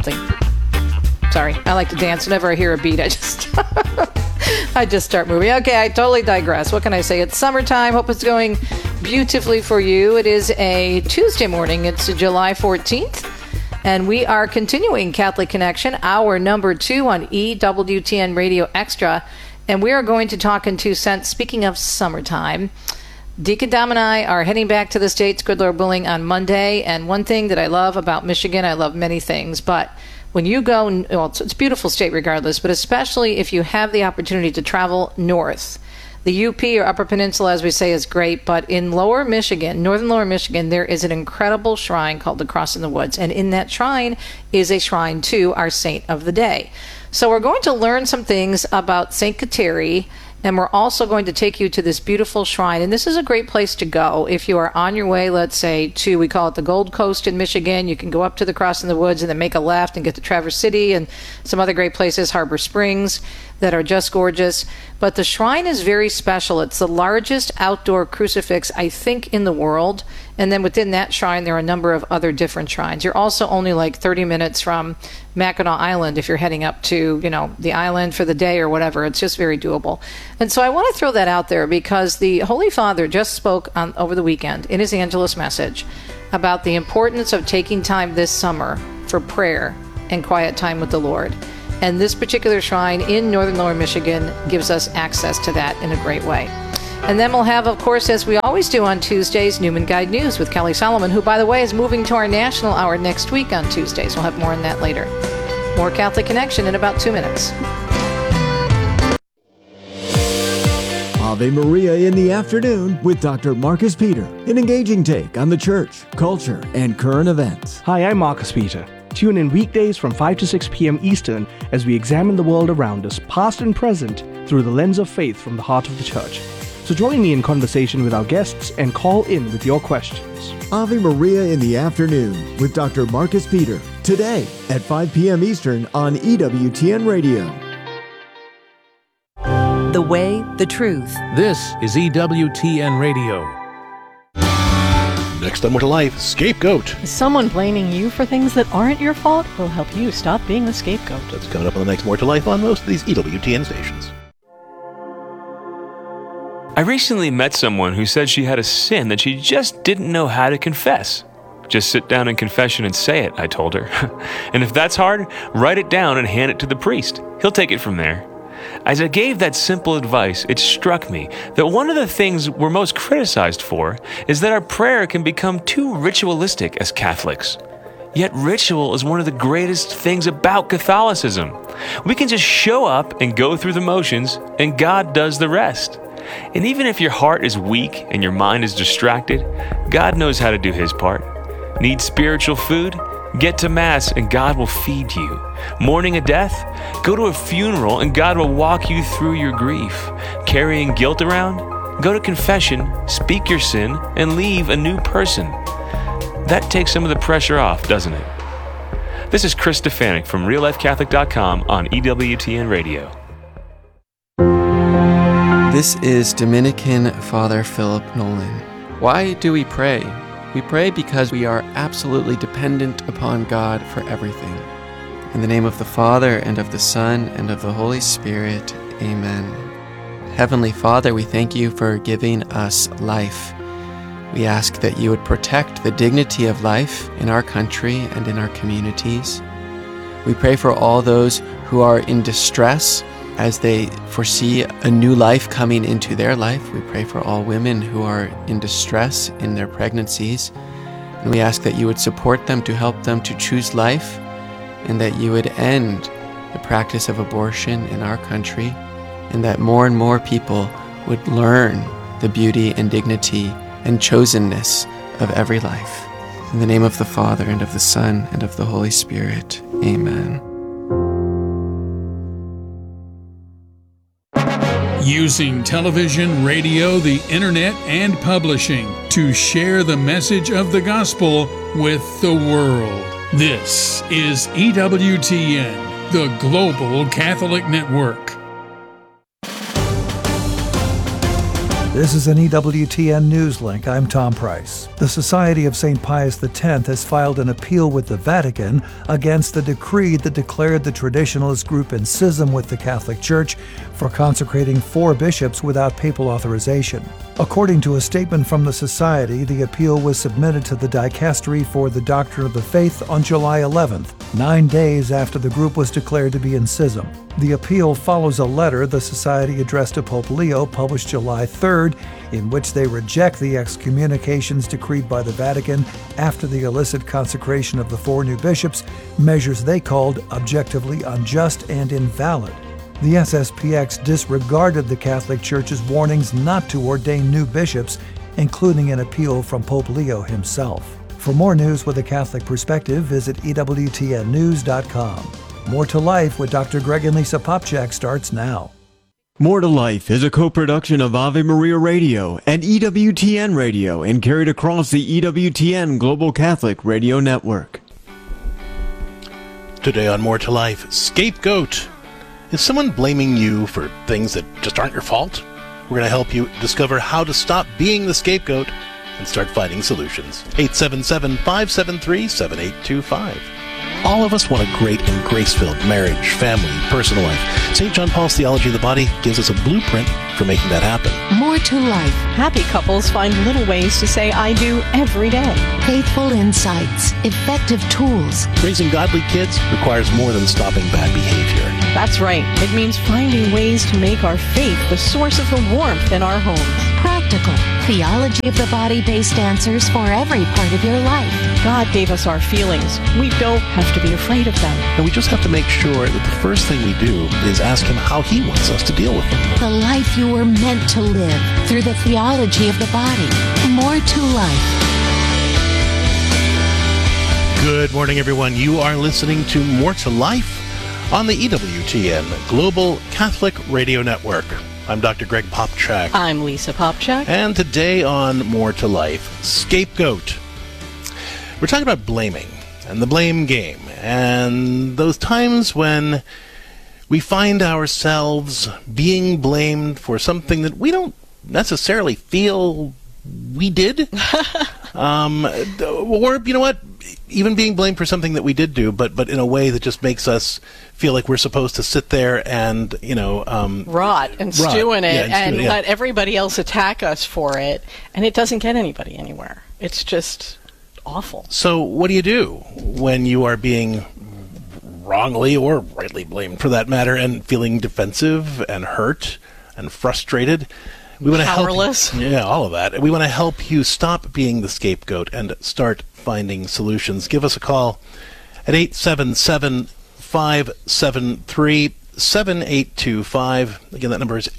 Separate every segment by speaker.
Speaker 1: something. Sorry, I like to dance. Whenever I hear a beat, I just start moving. Okay, I totally digress. What can I say? It's summertime. Hope it's going beautifully for you. It is a Tuesday morning. It's July 14th. And we are continuing Catholic Connection, hour number 2 on EWTN Radio Extra. And we are going to talk in 2 cents. Speaking of summertime, Deacon Dom and I are heading back to the States, good Lord willing, on Monday. And one thing that I love about Michigan, I love many things, but when you go, well, it's a beautiful state regardless, but especially if you have the opportunity to travel north. The UP, or Upper Peninsula, as we say, is great, but in Lower Michigan, northern Lower Michigan, there is an incredible shrine called the Cross in the Woods, and in that shrine is a shrine to our saint of the day. So we're going to learn some things about St. Kateri, and we're also going to take you to this beautiful shrine. And this is a great place to go if you are on your way, let's say, to, we call it the Gold Coast in Michigan. You can go up to the Cross in the Woods and then make a left and get to Traverse City and some other great places, Harbor Springs, that are just gorgeous. But the shrine is very special. It's the largest outdoor crucifix, I think, in the world. And then within that shrine, there are a number of other different shrines. You're also only like 30 minutes from Mackinac Island if you're heading up to, the island for the day or whatever. It's just very doable. And so I want to throw that out there because the Holy Father just spoke over the weekend in his Angelus message about the importance of taking time this summer for prayer and quiet time with the Lord. And this particular shrine in northern Lower Michigan gives us access to that in a great way. And then we'll have, of course, as we always do on Tuesdays, Newman Guide News with Kelly Solomon, who, by the way, is moving to our national hour next week on Tuesdays. We'll have more on that later. More Catholic Connection in about 2 minutes.
Speaker 2: Ave Maria in the afternoon with Dr. Marcus Peter, an engaging take on the church, culture, and current events.
Speaker 3: Hi, I'm Marcus Peter. Tune in weekdays from 5 to 6 p.m. Eastern as we examine the world around us, past and present, through the lens of faith from the heart of the church. So join me in conversation with our guests and call in with your questions.
Speaker 2: Ave Maria in the afternoon with Dr. Marcus Peter, today at 5 p.m. Eastern on EWTN Radio.
Speaker 4: The way, the truth.
Speaker 5: This is EWTN Radio. Next on More to Life, scapegoat.
Speaker 6: Someone blaming you for things that aren't your fault will help you stop being the scapegoat.
Speaker 5: That's coming up on the next More to Life on most of these EWTN stations.
Speaker 7: I recently met someone who said she had a sin that she just didn't know how to confess. Just sit down in confession and say it, I told her. And if that's hard, write it down and hand it to the priest. He'll take it from there. As I gave that simple advice, it struck me that one of the things we're most criticized for is that our prayer can become too ritualistic as Catholics. Yet ritual is one of the greatest things about Catholicism. We can just show up and go through the motions, and God does the rest. And even if your heart is weak and your mind is distracted, God knows how to do His part. Need spiritual food? Get to Mass and God will feed you. Mourning a death? Go to a funeral and God will walk you through your grief. Carrying guilt around? Go to confession, speak your sin, and leave a new person. That takes some of the pressure off, doesn't it? This is Chris Stefanik from RealLifeCatholic.com on EWTN Radio.
Speaker 8: This is Dominican Father Philip Nolan. Why do we pray? We pray because we are absolutely dependent upon God for everything. In the name of the Father, and of the Son, and of the Holy Spirit, Amen. Heavenly Father, we thank you for giving us life. We ask that you would protect the dignity of life in our country and in our communities. We pray for all those who are in distress as they foresee a new life coming into their life. We pray for all women who are in distress in their pregnancies. And we ask that you would support them to help them to choose life, and that you would end the practice of abortion in our country, and that more and more people would learn the beauty and dignity and chosenness of every life. In the name of the Father, and of the Son, and of the Holy Spirit. Amen.
Speaker 9: Using television, radio, the internet, and publishing to share the message of the gospel with the world. This is EWTN, the Global Catholic Network.
Speaker 10: This is an EWTN News Link. I'm Tom Price. The Society of St. Pius X has filed an appeal with the Vatican against the decree that declared the traditionalist group in schism with the Catholic Church for consecrating 4 bishops without papal authorization. According to a statement from the Society, the appeal was submitted to the Dicastery for the Doctrine of the Faith on July 11th, 9 days after the group was declared to be in schism. The appeal follows a letter the Society addressed to Pope Leo, published July 3rd, in which they reject the excommunications decreed by the Vatican after the illicit consecration of the 4 new bishops, measures they called objectively unjust and invalid. The SSPX disregarded the Catholic Church's warnings not to ordain new bishops, including an appeal from Pope Leo himself. For more news with a Catholic perspective, visit EWTNnews.com. More to Life with Dr. Greg and Lisa Popchak starts now.
Speaker 2: More to Life is a co-production of Ave Maria Radio and EWTN Radio and carried across the EWTN Global Catholic Radio Network.
Speaker 5: Today on More to Life, scapegoat. Is someone blaming you for things that just aren't your fault? We're going to help you discover how to stop being the scapegoat and start finding solutions. 877-573-7825. All of us want a great and grace-filled marriage, family, personal life. St. John Paul's Theology of the Body gives us a blueprint for making that happen.
Speaker 11: More to Life.
Speaker 6: Happy couples find little ways to say I do every day.
Speaker 11: Faithful insights, effective tools.
Speaker 5: Raising godly kids requires more than stopping bad behavior.
Speaker 6: That's right. It means finding ways to make our faith the source of the warmth in our homes.
Speaker 11: Practical, theology of the body-based answers for every part of your life.
Speaker 6: God gave us our feelings. We don't have to be afraid of them.
Speaker 5: And we just have to make sure that the first thing we do is ask Him how He wants us to deal with them.
Speaker 11: The life you were meant to live through the theology of the body. More to Life.
Speaker 5: Good morning, everyone. You are listening to More to Life on the EWTN Global Catholic Radio Network. I'm Dr. Greg Popchak.
Speaker 6: I'm Lisa Popchak.
Speaker 5: And today on More to Life, scapegoat. We're talking about blaming and the blame game and those times when we find ourselves being blamed for something that we don't necessarily feel we did. Or, you know what? Even being blamed for something that we did do, but in a way that just makes us feel like we're supposed to sit there and,
Speaker 6: rot and stew in it and let everybody else attack us for it, and it doesn't get anybody anywhere. It's just awful.
Speaker 5: So what do you do when you are being wrongly or rightly blamed, for that matter, and feeling defensive and hurt and frustrated? We want to
Speaker 6: powerless.
Speaker 5: Help you. Yeah, all of that. We want to help you stop being the scapegoat and start finding solutions. Give us a call at 877-573-7825. Again, that number is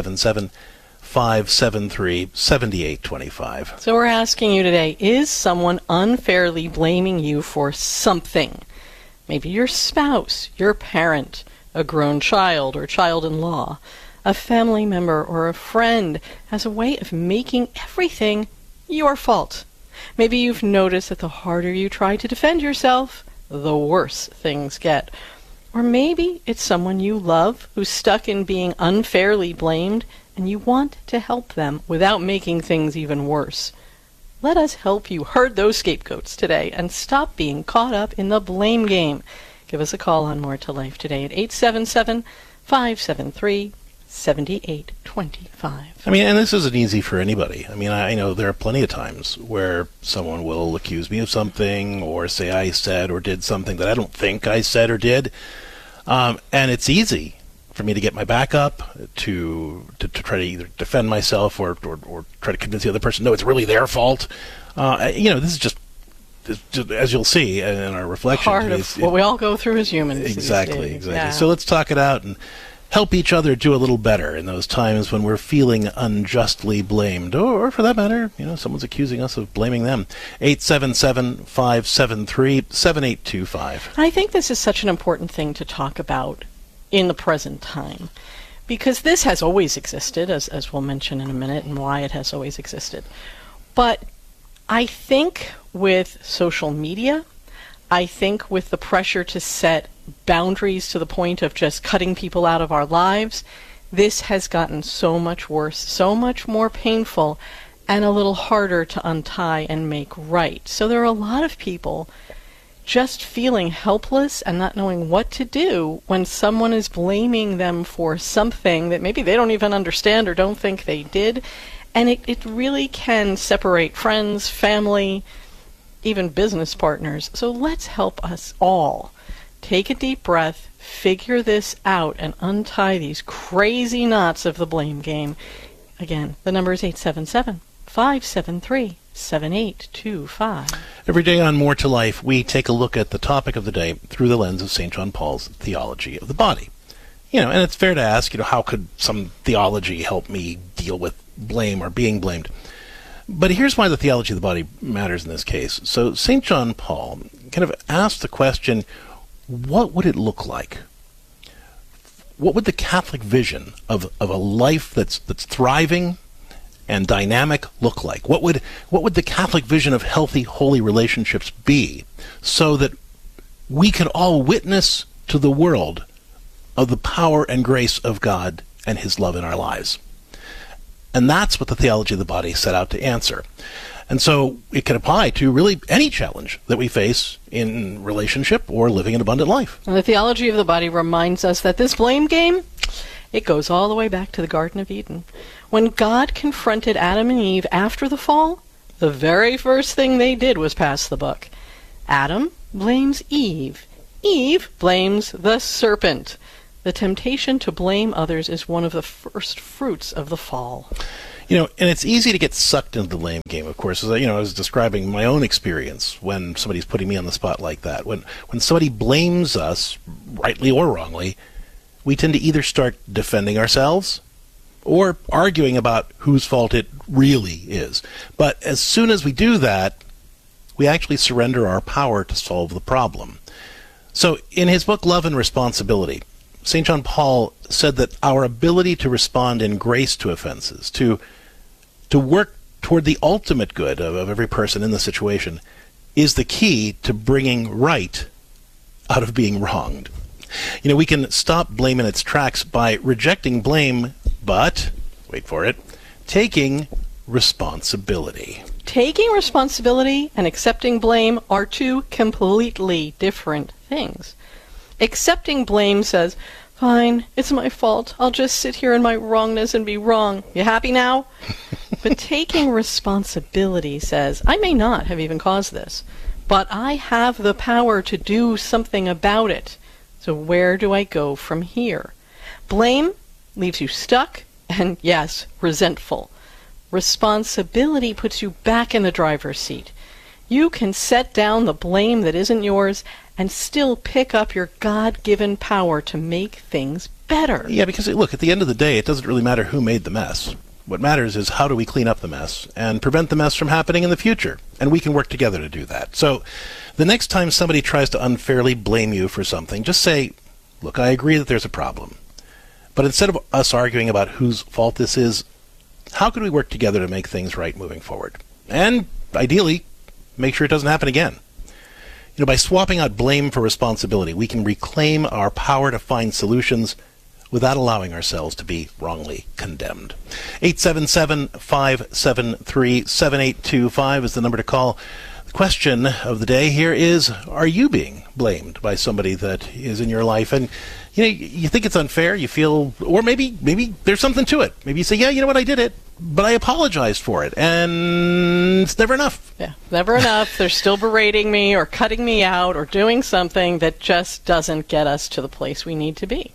Speaker 5: 877-573-7825.
Speaker 6: So we're asking you today, is someone unfairly blaming you for something? Maybe your spouse, your parent, a grown child or child-in-law, a family member or a friend has a way of making everything your fault. Maybe you've noticed that the harder you try to defend yourself, the worse things get. Or maybe it's someone you love who's stuck in being unfairly blamed, and you want to help them without making things even worse. Let us help you herd those scapegoats today and stop being caught up in the blame game. Give us a call on More to Life today at 877-573-7825.
Speaker 5: I mean, and this isn't easy for anybody. I mean, I know there are plenty of times where someone will accuse me of something or say I said or did something that I don't think I said or did. And it's easy for me to get my back up, to try to either defend myself or try to convince the other person, no, it's really their fault. This is just as you'll see in our reflection.
Speaker 6: Part of what we all go through as humans.
Speaker 5: Exactly.
Speaker 6: Yeah.
Speaker 5: So let's talk it out and help each other do a little better in those times when we're feeling unjustly blamed, or for that matter, someone's accusing us of blaming them. 877-573-7825.
Speaker 6: I think this is such an important thing to talk about in the present time, because this has always existed, as we'll mention in a minute, and why it has always existed. But I think with social media, I think with the pressure to set boundaries to the point of just cutting people out of our lives, this has gotten so much worse, so much more painful, and a little harder to untie and make right. So there are a lot of people just feeling helpless and not knowing what to do when someone is blaming them for something that maybe they don't even understand or don't think they did. And it really can separate friends, family, even business partners. So let's help us all take a deep breath, figure this out, and untie these crazy knots of the blame game. Again, the number is 877-573-7825.
Speaker 5: Every day on More to Life, we take a look at the topic of the day through the lens of St. John Paul's theology of the body. And it's fair to ask, how could some theology help me deal with blame or being blamed? But here's why the theology of the body matters in this case. So St. John Paul kind of asked the question, what would it look like? What would the Catholic vision of a life that's thriving and dynamic look like? What would the Catholic vision of healthy, holy relationships be, so that we can all witness to the world of the power and grace of God and His love in our lives? And that's what the theology of the body set out to answer. And so it can apply to really any challenge that we face in relationship or living an abundant life.
Speaker 6: And the theology of the body reminds us that this blame game, it goes all the way back to the Garden of Eden. When God confronted Adam and Eve after the fall, the very first thing they did was pass the buck. Adam blames Eve. Eve blames the serpent. The temptation to blame others is one of the first fruits of the fall.
Speaker 5: And it's easy to get sucked into the blame game, of course. As I was describing my own experience when somebody's putting me on the spot like that. When somebody blames us, rightly or wrongly, we tend to either start defending ourselves or arguing about whose fault it really is. But as soon as we do that, we actually surrender our power to solve the problem. So in his book, Love and Responsibility, St. John Paul said that our ability to respond in grace to offenses, to work toward the ultimate good of every person in the situation, is the key to bringing right out of being wronged. We can stop blame in its tracks by rejecting blame, but, wait for it, taking responsibility.
Speaker 6: Taking responsibility and accepting blame are two completely different things. Accepting blame says, fine, it's my fault. I'll just sit here in my wrongness and be wrong. You happy now? But taking responsibility says, I may not have even caused this, but I have the power to do something about it. So where do I go from here? Blame leaves you stuck and, yes, resentful. Responsibility puts you back in the driver's seat. You can set down the blame that isn't yours and still pick up your God-given power to make things better.
Speaker 5: Yeah, because, look, at the end of the day, it doesn't really matter who made the mess. What matters is how do we clean up the mess and prevent the mess from happening in the future. And we can work together to do that. So the next time somebody tries to unfairly blame you for something, just say, look, I agree that there's a problem. But instead of us arguing about whose fault this is, how could we work together to make things right moving forward? And ideally, make sure it doesn't happen again. By swapping out blame for responsibility, we can reclaim our power to find solutions without allowing ourselves to be wrongly condemned. 877-573-7825 is the number to call. The question of the day here is, are you being blamed by somebody that is in your life? And you think it's unfair, you feel, or maybe there's something to it. Maybe you say, yeah, you know what, I did it, but I apologized for it, and it's never enough.
Speaker 6: Yeah, never enough. They're still berating me or cutting me out or doing something that just doesn't get us to the place we need to be.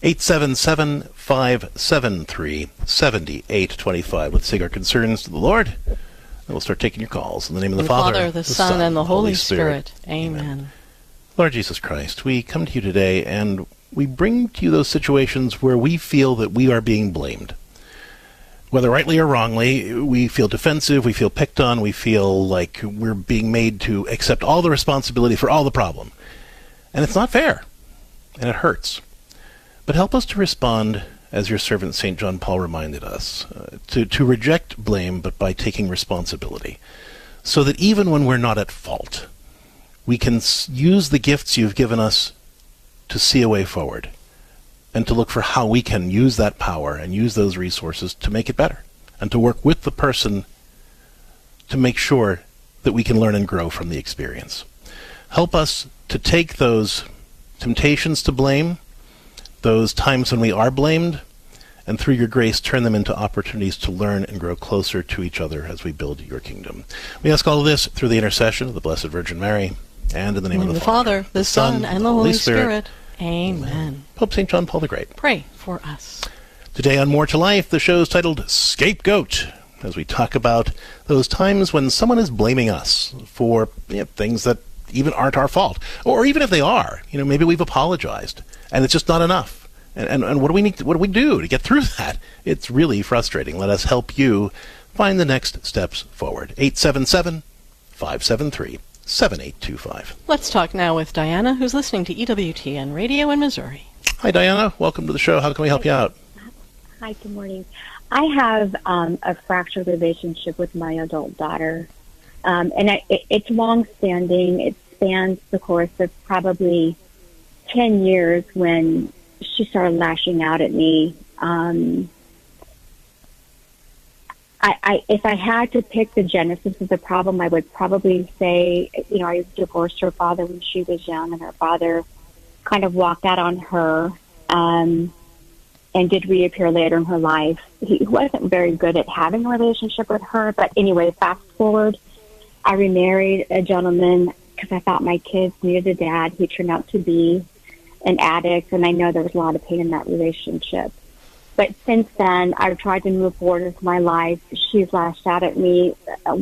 Speaker 5: 877-573-7825. Let's take our concerns to the Lord, and we'll start taking your calls. In the name of the Father,
Speaker 6: the Son, and the Holy Spirit. Amen.
Speaker 5: Lord Jesus Christ, we come to you today, and we bring to you those situations where we feel that we are being blamed. Whether rightly or wrongly, we feel defensive, we feel picked on, we feel like we're being made to accept all the responsibility for all the problem. And it's not fair, and it hurts. But help us to respond, as your servant St. John Paul reminded us, to reject blame, but by taking responsibility, so that even when we're not at fault, we can use the gifts you've given us to see a way forward, and to look for how we can use that power and use those resources to make it better, and to work with the person to make sure that we can learn and grow from the experience. Help us to take those temptations to blame, those times when we are blamed, and through your grace turn them into opportunities to learn and grow closer to each other as we build your kingdom. We ask all of this through the intercession of the Blessed Virgin Mary, and in the name of the
Speaker 6: Father, the Son, and the Holy Spirit. Amen.
Speaker 5: Pope St. John Paul the Great,
Speaker 6: pray for us.
Speaker 5: Today on More to Life, the show is titled Scapegoat, as we talk about those times when someone is blaming us for things that even aren't our fault. Or even if they are, maybe we've apologized, and it's just not enough. And what do we do to get through that? It's really frustrating. Let us help you find the next steps forward. 877-573-7825.
Speaker 6: Let's talk now with Diana, who's listening to EWTN Radio in Missouri.
Speaker 5: Hi, Diana. Welcome to the show. How can we help you out?
Speaker 12: Hi, good morning. I have a fractured relationship with my adult daughter, and it's long-standing. It spans the course of probably 10 years when she started lashing out at me. If I had to pick the genesis of the problem, I would probably say, I divorced her father when she was young, and her father kind of walked out on her and did reappear later in her life. He wasn't very good at having a relationship with her, but anyway, fast forward, I remarried a gentleman because I thought my kids needed a dad. He turned out to be an addict, and I know there was a lot of pain in that relationship. But since then, I've tried to move forward with my life. She's lashed out at me